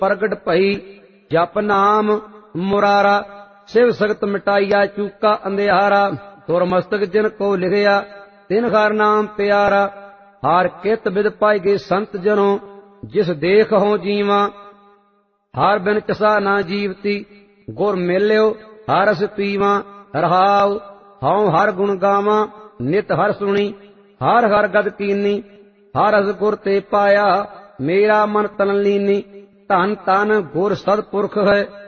ਪ੍ਰਗਟ ਭਈ ਜਪ ਨਾਮ ਮੁਰਾਰਾ। ਸਿਵ ਸਗਤ ਮਿਟਾਈਆ ਚੂਕਾ ਅੰਧਿਆਰਾ। ਤੁਰ ਮਸਤਕ ਜਿਨ ਕੋ ਲਿਖਿਆ ਤਿਨ ਹਰ ਨਾਮ ਪਿਆਰਾ। ਹਾਰ ਕਿਤ ਬਿਦ ਪਾਈ ਗਏ ਸੰਤ ਜਨੋ ਜਿਸ ਦੇਖ ਹੋ ਜੀਵਾ। ਹਾਰ ਬਿਨ ਚਸਾ ਨਾ ਜੀਵਤੀ ਗੁਰ ਮਿਲਿਓ ਹਰ ਰਸ ਪੀਵਾ। ਰਹਾਉ ਹਉ ਹਰ ਗੁਣ ਗਾਵਾਂ ਨਿਤ ਹਰ ਸੁਣੀ ਹਰ ਹਰ ਗਦ ਕੀਨੀ। ਹਰ ਰਸ ਗੁਰ ਤੇ ਪਾਇਆ ਮੇਰਾ ਮਨ ਤਨ ਲੀਨੀ। ਧਨ ਤਨ ਗੁਰ ਸਤਿਪੁਰਖ ਹੈ